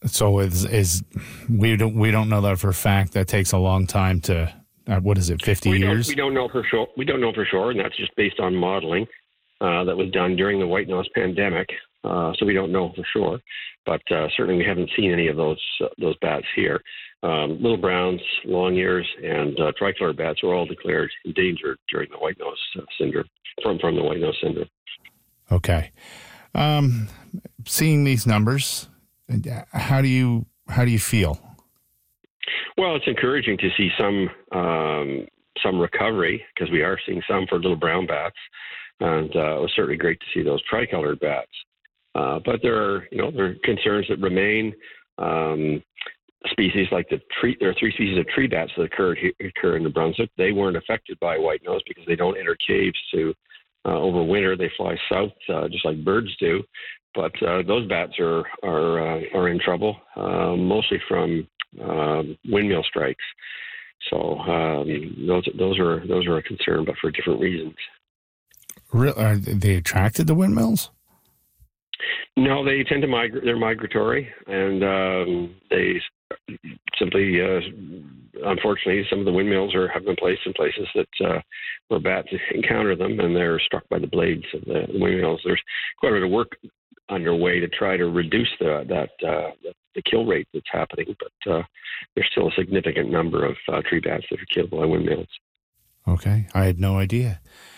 So is we don't know that for a fact. That takes a long time to. What is it? 50 years? We don't know for sure. We don't know for sure, and that's just based on modeling that was done during the white nose pandemic. So we don't know for sure, but certainly we haven't seen any of those bats here. Little browns, long ears, and tricolor bats were all declared endangered during the white nose syndrome from the white nose syndrome. Okay, seeing these numbers, how do you feel? Well, it's encouraging to see some recovery because we are seeing some for little brown bats, and it was certainly great to see those tricolored bats. But there are concerns that remain. Species like there are 3 species of tree bats that occur in New Brunswick. They weren't affected by white nose because they don't enter caves to overwinter. They fly south just like birds do. But those bats are in trouble, mostly from windmill strikes. So those are a concern, but for different reasons. Are they attracted to windmills? No, they tend to migrate. They're migratory, and they simply, unfortunately, some of the windmills have been placed in places that where bats encounter them, and they're struck by the blades of the windmills. There's quite a bit of work underway to try to reduce the kill rate that's happening, but there's still a significant number of tree bats that are killed by windmills. Okay, I had no idea.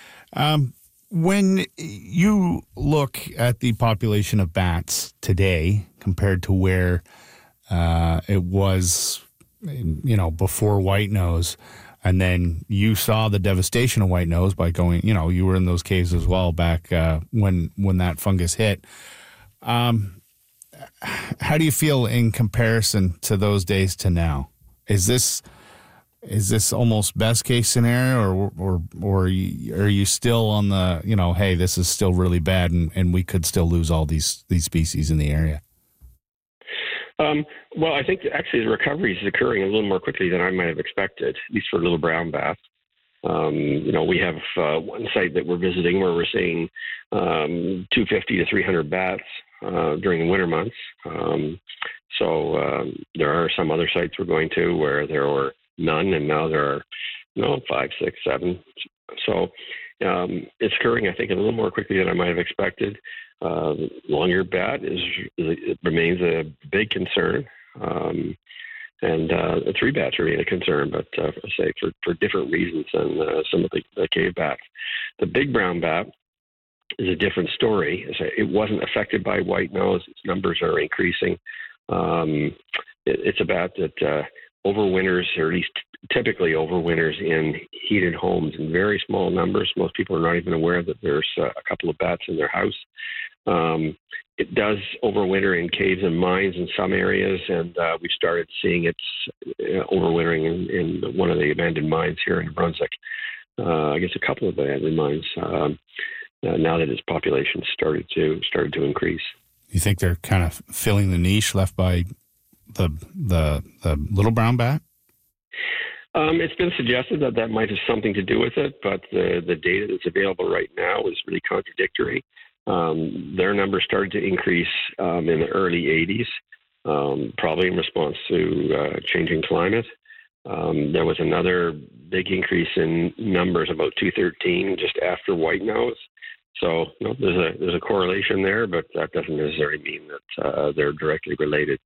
When you look at the population of bats today compared to where it was, before white nose, and then you saw the devastation of white nose by going, you were in those caves as well back when that fungus hit. How do you feel in comparison to those days to now? Is this almost best case scenario, or are you still on the, hey, this is still really bad and we could still lose all these species in the area? Well, I think actually the recovery is occurring a little more quickly than I might have expected, at least for little brown bats. We have one site that we're visiting where we're seeing 250 to 300 bats during the winter months. So there are some other sites we're going to where there were none, and now there are 5, 6, 7. So it's occurring, I think, a little more quickly than I might have expected. Long-eared bat remains a big concern, and tree bats remain a concern, but I say for different reasons than some of the cave bats. The big brown bat is a different story. It wasn't affected by white nose. Its numbers are increasing. It's a bat that overwinters, or at least typically overwinters in heated homes in very small numbers. Most people are not even aware that there's a couple of bats in their house. It does overwinter in caves and mines in some areas, and we've started seeing it overwintering in one of the abandoned mines here in New Brunswick. I guess a couple of abandoned mines. Now that its population started to increase. You think they're kind of filling the niche left by the little brown bat? It's been suggested that might have something to do with it, but the data that's available right now is really contradictory. Their numbers started to increase in the early 80s, probably in response to changing climate. There was another big increase in numbers about 2013, just after white nose. So there's a correlation there, but that doesn't necessarily mean that they're directly related.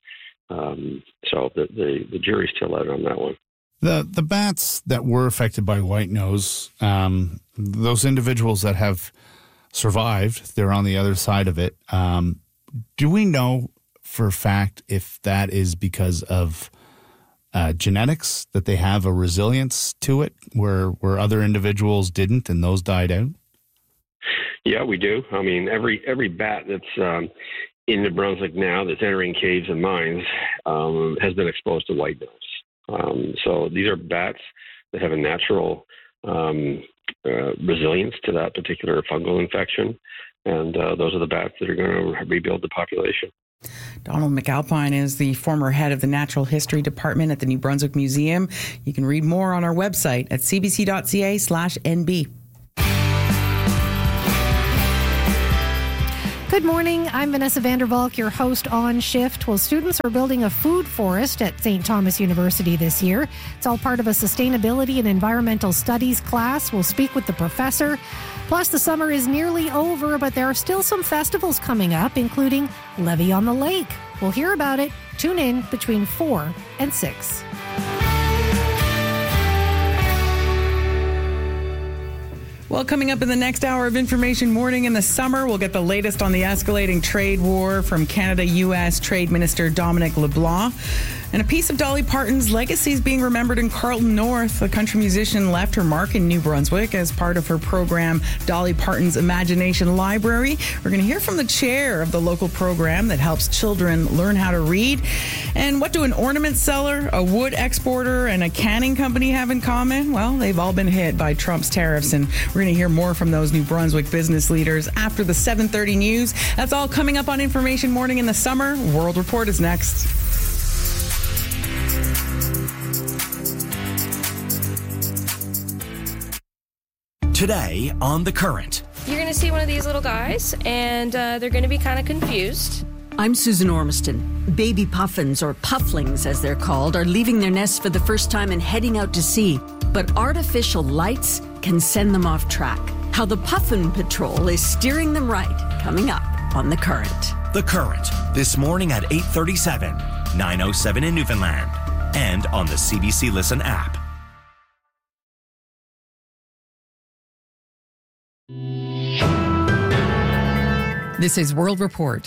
So the jury's still out on that one. The bats that were affected by white nose, those individuals that have survived, they're on the other side of it. Do we know for a fact if that is because of genetics, that they have a resilience to it where other individuals didn't and those died out? Yeah, we do. I mean, every bat that's in New Brunswick now that's entering caves and mines has been exposed to white nose. So these are bats that have a natural resilience to that particular fungal infection, and those are the bats that are going to rebuild the population. Donald McAlpine is the former head of the Natural History Department at the New Brunswick Museum. You can read more on our website at cbc.ca/NB. Good morning. I'm Vanessa Vandervalk, your host on Shift. Well, students are building a food forest at St. Thomas University this year. It's all part of a sustainability and environmental studies class. We'll speak with the professor. Plus, the summer is nearly over, but there are still some festivals coming up, including Levy on the Lake. We'll hear about it. Tune in between 4 and 6. Well, coming up in the next hour of Information Morning in the summer, we'll get the latest on the escalating trade war from Canada-U.S. Trade Minister Dominic LeBlanc. And a piece of Dolly Parton's legacy is being remembered in Carlton North. The country musician left her mark in New Brunswick as part of her program, Dolly Parton's Imagination Library. We're going to hear from the chair of the local program that helps children learn how to read. And what do an ornament seller, a wood exporter, and a canning company have in common? Well, they've all been hit by Trump's tariffs, and we're going to hear more from those New Brunswick business leaders after the 7:30 news. That's all coming up on Information Morning in the summer. World Report is next. Today on The Current. You're going to see one of these little guys, and they're going to be kind of confused. I'm Susan Ormiston. Baby puffins, or pufflings as they're called, are leaving their nests for the first time and heading out to sea. But artificial lights can send them off track. How the Puffin Patrol is steering them right, coming up on The Current. The Current, this morning at 8:37, 9:07 in Newfoundland, and on the CBC Listen app. This is World Report.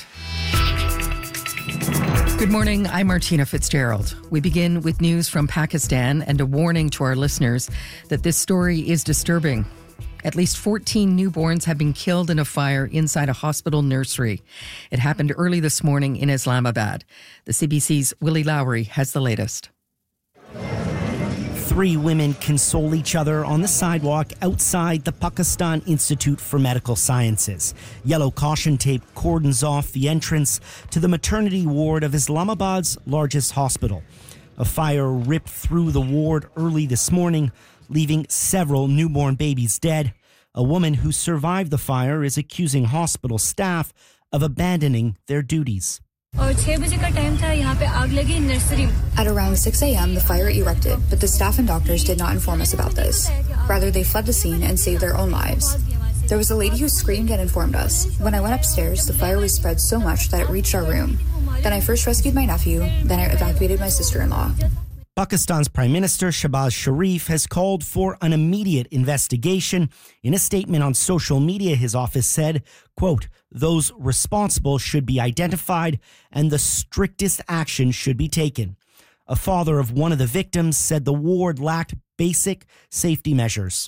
Good morning, I'm Martina Fitzgerald. We begin with news from Pakistan and a warning to our listeners that this story is disturbing. At least 14 newborns have been killed in a fire inside a hospital nursery. It happened early this morning in Islamabad. The CBC's Willie Lowry has the latest. 3 women console each other on the sidewalk outside the Pakistan Institute for Medical Sciences. Yellow caution tape cordons off the entrance to the maternity ward of Islamabad's largest hospital. A fire ripped through the ward early this morning, leaving several newborn babies dead. A woman who survived the fire is accusing hospital staff of abandoning their duties. At around 6 a.m., the fire erupted, but the staff and doctors did not inform us about this. Rather, they fled the scene and saved their own lives. There was a lady who screamed and informed us. When I went upstairs, the fire was spread so much that it reached our room. Then I first rescued my nephew, then I evacuated my sister-in-law. Pakistan's Prime Minister Shahbaz Sharif has called for an immediate investigation. In a statement on social media, his office said, quote, "Those responsible should be identified and the strictest action should be taken." A father of one of the victims said the ward lacked basic safety measures.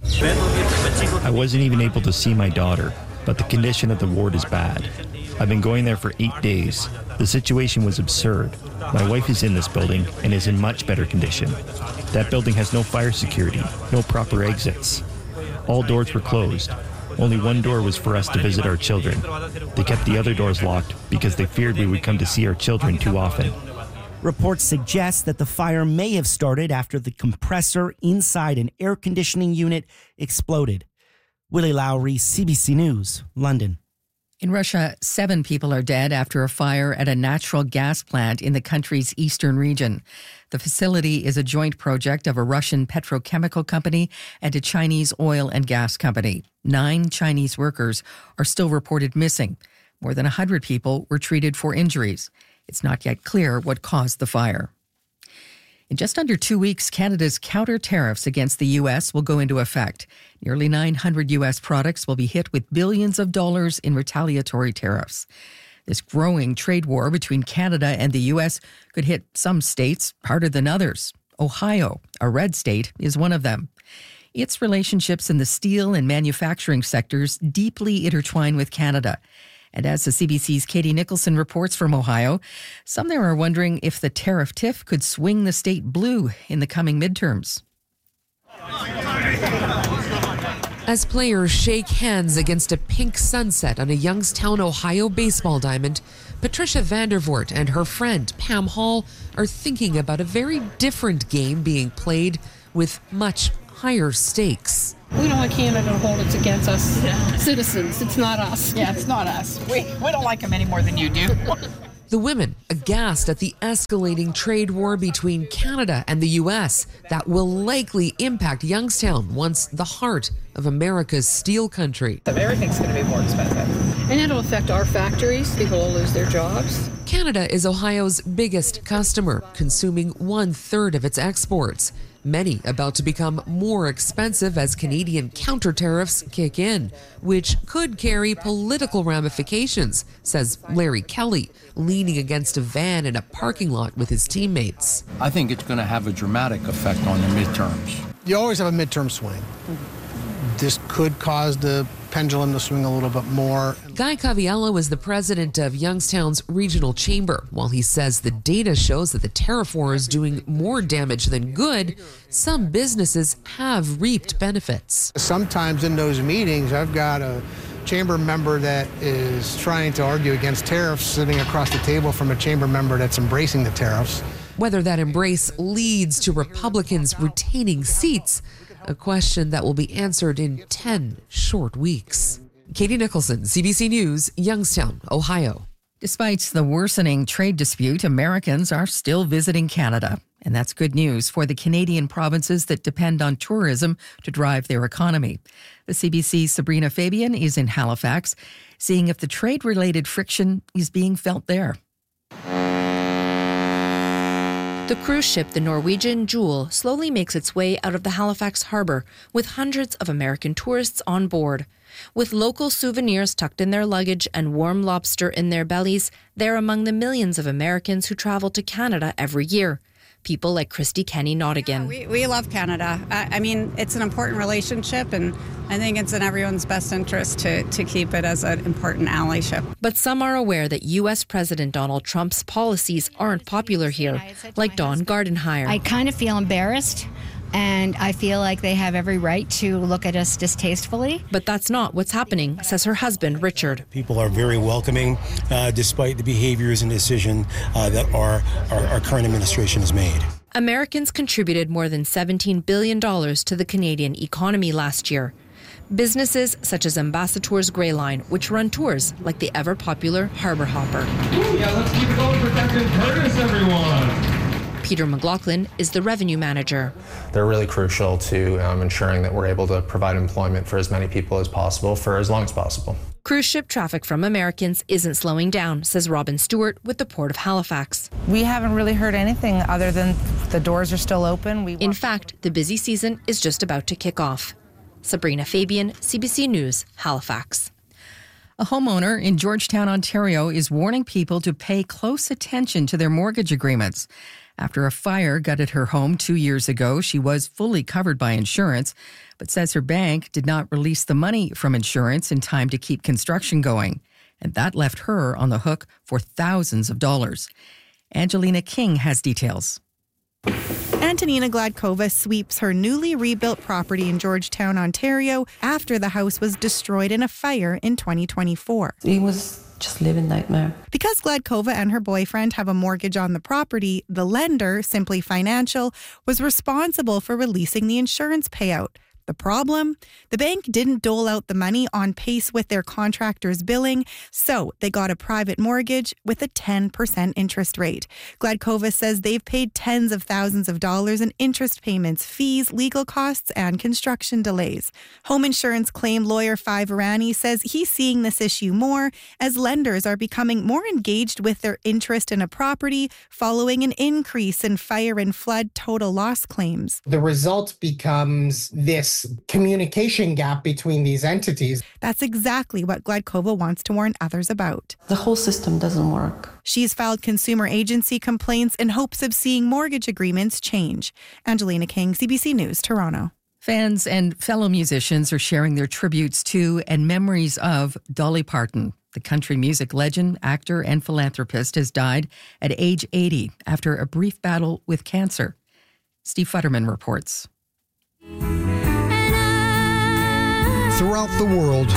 I wasn't even able to see my daughter, but the condition of the ward is bad. I've been going there for 8 days. The situation was absurd. My wife is in this building and is in much better condition. That building has no fire security, no proper exits. All doors were closed. Only one door was for us to visit our children. They kept the other doors locked because they feared we would come to see our children too often. Reports suggest that the fire may have started after the compressor inside an air conditioning unit exploded. Willie Lowry, CBC News, London. In Russia, 7 people are dead after a fire at a natural gas plant in the country's eastern region. The facility is a joint project of a Russian petrochemical company and a Chinese oil and gas company. 9 Chinese workers are still reported missing. More than 100 people were treated for injuries. It's not yet clear what caused the fire. In just under 2 weeks, Canada's counter tariffs against the U.S. will go into effect. Nearly 900 U.S. products will be hit with billions of dollars in retaliatory tariffs. This growing trade war between Canada and the U.S. could hit some states harder than others. Ohio, a red state, is one of them. Its relationships in the steel and manufacturing sectors deeply intertwine with Canada. And as the CBC's Katie Nicholson reports from Ohio, some there are wondering if the tariff tiff could swing the state blue in the coming midterms. As players shake hands against a pink sunset on a Youngstown, Ohio baseball diamond, Patricia Vandervoort and her friend Pam Hall are thinking about a very different game being played with much higher stakes. We don't want Canada to hold it against us citizens. It's not us. Yeah, it's not us. We don't like them any more than you do. The women aghast at the escalating trade war between Canada and the U.S. that will likely impact Youngstown, once the heart of America's steel country. Everything's going to be more expensive. And it'll affect our factories. People will lose their jobs. Canada is Ohio's biggest customer, consuming 1/3 of its exports. Many about to become more expensive as Canadian counter tariffs kick in, which could carry political ramifications, says Larry Kelly, leaning against a van in a parking lot with his teammates. I think it's going to have a dramatic effect on the midterms. You always have a midterm swing. This could cause the pendulum to swing a little bit more. Guy Caviello is the president of Youngstown's regional chamber. While he says the data shows that the tariff war is doing more damage than good, some businesses have reaped benefits. Sometimes in those meetings, I've got a chamber member that is trying to argue against tariffs sitting across the table from a chamber member that's embracing the tariffs. Whether that embrace leads to Republicans retaining seats, a question that will be answered in 10 short weeks. Katie Nicholson, CBC News, Youngstown, Ohio. Despite the worsening trade dispute, Americans are still visiting Canada. And that's good news for the Canadian provinces that depend on tourism to drive their economy. The CBC's Sabrina Fabian is in Halifax, seeing if the trade-related friction is being felt there. The cruise ship, the Norwegian Jewel, slowly makes its way out of the Halifax harbor with hundreds of American tourists on board. With local souvenirs tucked in their luggage and warm lobster in their bellies, they're among the millions of Americans who travel to Canada every year. People like Christy Kenny Nottigan. We love Canada. I mean, it's an important relationship, and I think it's in everyone's best interest to keep it as an important allyship. But some are aware that U.S. President Donald Trump's policies aren't popular here, like Dawn Gardenhire. I kind of feel embarrassed, and I feel like they have every right to look at us distastefully. But that's not what's happening, says her husband, Richard. People are very welcoming, despite the behaviors and decision that our current administration has made. Americans contributed more than $17 billion to the Canadian economy last year. Businesses such as Ambassador's Grey Line, which run tours like the ever-popular Harbor Hopper. Yeah, let's keep it going for Captain Curtis, everyone. Peter McLaughlin is the revenue manager. They're really crucial to ensuring that we're able to provide employment for as many people as possible for as long as possible. Cruise ship traffic from Americans isn't slowing down, says Robin Stewart with the Port of Halifax. We haven't really heard anything other than the doors are still open. In fact, the busy season is just about to kick off. Sabrina Fabian, CBC News, Halifax. A homeowner in Georgetown, Ontario, is warning people to pay close attention to their mortgage agreements. After a fire gutted her home 2 years ago, she was fully covered by insurance, but says her bank did not release the money from insurance in time to keep construction going. And that left her on the hook for thousands of dollars. Angelina King has details. Antonina Gladkova sweeps her newly rebuilt property in Georgetown, Ontario, after the house was destroyed in a fire in 2024. It was just living nightmare. Because Gladkova and her boyfriend have a mortgage on the property, the lender, Simply Financial, was responsible for releasing the insurance payout. The problem? The bank didn't dole out the money on pace with their contractor's billing, so they got a private mortgage with a 10% interest rate. Gladkova says they've paid tens of thousands of dollars in interest payments, fees, legal costs, and construction delays. Home insurance claim lawyer Fi Varani says he's seeing this issue more as lenders are becoming more engaged with their interest in a property following an increase in fire and flood total loss claims. The result becomes this communication gap between these entities. That's exactly what Gladkova wants to warn others about. The whole system doesn't work. She's filed consumer agency complaints in hopes of seeing mortgage agreements change. Angelina King, CBC News, Toronto. Fans and fellow musicians are sharing their tributes to and memories of Dolly Parton. The country music legend, actor, and philanthropist has died at age 80 after a brief battle with cancer. Steve Futterman reports. Throughout the world,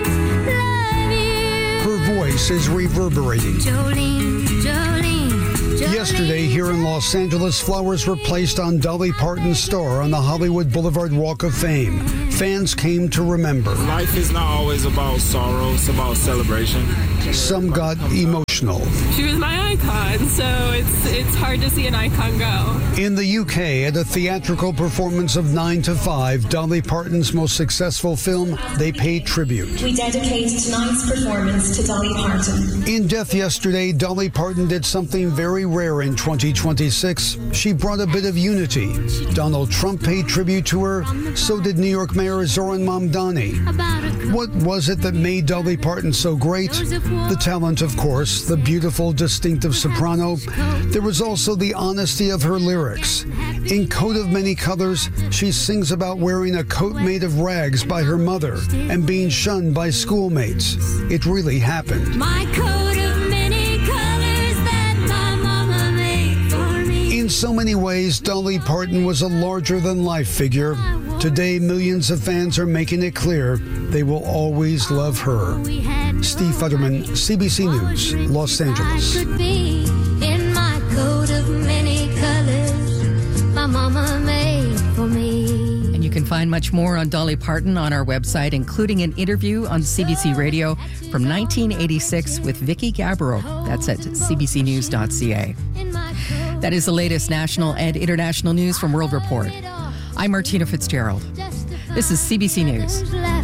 her voice is reverberating. Jolene, Jolene, Yesterday, here in Los Angeles, flowers were placed on Dolly Parton's star on the Hollywood Boulevard Walk of Fame. Fans came to remember. Life is not always about sorrow, it's about celebration. Some got emotional. She was my icon, so it's hard to see an icon go. In the UK, at a theatrical performance of 9 to 5, Dolly Parton's most successful film, they paid tribute. We dedicate tonight's performance to Dolly Parton. In death yesterday, Dolly Parton did something very rare in 2026. She brought a bit of unity. Donald Trump paid tribute to her, so did New York Mayor Zoran Mamdani. What was it that made Dolly Parton so great? The talent, of course, the beautiful, distinctive soprano. There was also the honesty of her lyrics. In Coat of Many Colors, she sings about wearing a coat made of rags by her mother and being shunned by schoolmates. It really happened. My coat of many colors that my mama made for me. In so many ways, Dolly Parton was a larger-than-life figure. Today, millions of fans are making it clear they will always love her. Steve Futterman, CBC News, Los Angeles. In my coat of many colors, my mama made for me. And you can find much more on Dolly Parton on our website, including an interview on CBC Radio from 1986 with Vicky Gabbro. That's at cbcnews.ca. That is the latest national and international news from World Report. I'm Martina Fitzgerald. This is CBC News.